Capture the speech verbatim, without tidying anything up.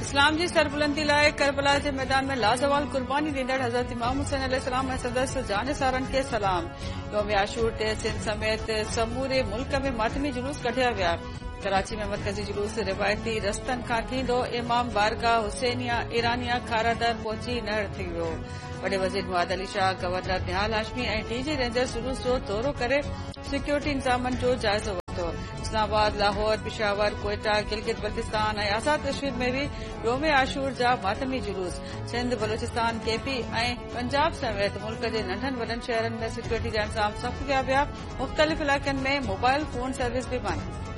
इस्लाम जी सरबुलंदी लाइ करबला जे मैदान में लाज़वाल कुर्बानी ॾींदड़ हज़रत इमाम हुसैन अलैहिस्सलाम ऐं संदसि जानिसारनि खे सलाम। यौम आशूर ते सिंध समेत समूरे मुल्क में मातमी जुलूस कढिया विया। कराची में मरकज़ी जुलूस रिवायती रस्तनि खां थींदो इमाम बारगाह हुसैनिया ईरानिया खारादर पहुची नहर थी वियो। वॾे वज़ीर मुआद अली शाह, गवर्नर निहाल हाशमी ऐं डीजी रेंजर्स जुलूस जो दौरो करे सिक्योरिटी इंतज़ामनि जो जाइज़ो वरितो। इस्लामाबाद, लाहौर, पिशावर, कोयटा, गिलगित बल्तिस्तान ऐं आज़ाद कश्मीर में बि यौम आशूर जा मातमी जुलूस। सिंध, बलोचिस्तान, केपी ऐं पंजाब समेत मुल्क जे नंढनि वॾनि शहरनि में सिक्योरिटी जा इंतज़ाम सख़्त कया विया। मुख़्तलिफ़ इलाइक़नि में मोबाइल फोन सर्विस बि बंदि।